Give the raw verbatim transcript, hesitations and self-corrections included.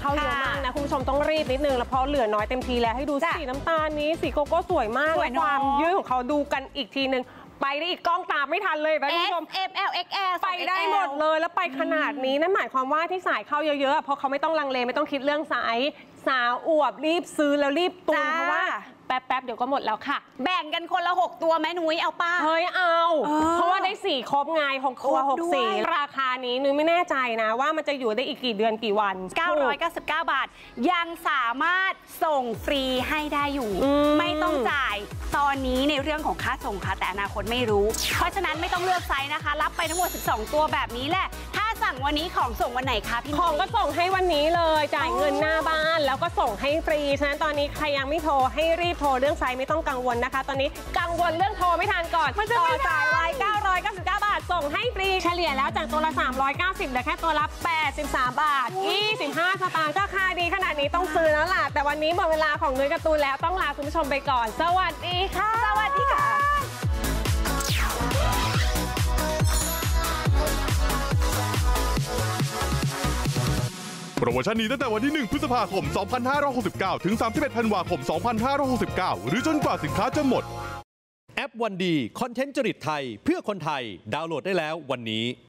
เข้าเยอะมากนะคุณผู้ชมต้องรีบนิดนึงแล้วเพราะเหลือน้อยเต็มทีแล้วให้ดูสีน้ำตาลนี้สีโกโก้สวยมากและความยืดของเขาดูกันอีกทีนึงไปได้อีกกล้องตามไม่ทันเลยนะคุณผู้ชมเอส เอ็ม แอล เอ็กซ์ แอลไปได้หมดเลยแล้วไปขนาดนี้นั่นหมายความว่าที่สายเข้าเยอะๆเพราะเขาไม่ต้องลังเลไม่ต้องคิดเรื่องไซส์สาวอวบรีบซื้อแล้วรีบตุนเพราะว่าแป๊บๆเดี๋ยวก็หมดแล้วค่ะแบ่งกันคนละหกตัวแม่นุ้ยเอาป้าเฮ้ยเอาเพราะว่าได้สี่ครบไงหกตัวหกสีราคานี้นุ้ยไม่แน่ใจนะว่ามันจะอยู่ได้อีกกี่เดือนกี่วันเก้าร้อยเก้าสิบเก้าบาทยังสามารถส่งฟรีให้ได้อยู่ไม่ต้องจ่ายตอนนี้ในเรื่องของค่าส่งค่ะแต่อนาคตไม่รู้เพราะฉะนั้นไม่ต้องเลือกไซส์นะคะรับไปทั้งหมดสิบสองตัวแบบนี้แหละถ้าสั่งวันนี้ของส่งวันไหนคะพี่ของก็ส่งให้วันนี้เลยจ่ายเงินหน้าบ้านแล้วก็ส่งให้ฟรีฉะนั้นตอนนี้ใครยังไม่โทรให้รีบโทรเรื่องไซส์ไม่ต้องกังวลนะคะตอนนี้กังวลเรื่องโทรไม่ทันก่อนต่อจ่ายไว้เก้าร้อยเก้าสิบเก้าบาทส่งให้ฟรีเฉลี่ยแล้วจากตัวละสามร้อยเก้าสิบเหลือแค่ตัวละแปดสิบสามบาทยี่สิบห้าสตางค์ก็ค่าดีขนาดนี้ต้องซื้อแล้วล่ะแต่วันนี้หมดเวลาของนุ้ยการ์ตูนแล้วต้องลาคุณผู้ชมไปก่อนสวัสดีค่ะสวัสดีค่ะโปรโมชั่นนี้ตั้งแต่วันที่หนึ่งพฤษภาคมสองพันห้าร้อยหกสิบเก้าถึงสามสิบเอ็ดธันวาคมสองพันห้าร้อยหกสิบเก้าหรือจนกว่าสินค้าจะหมดแอปวันดีคอนเทนต์จริตไทยเพื่อคนไทยดาวน์โหลดได้แล้ววันนี้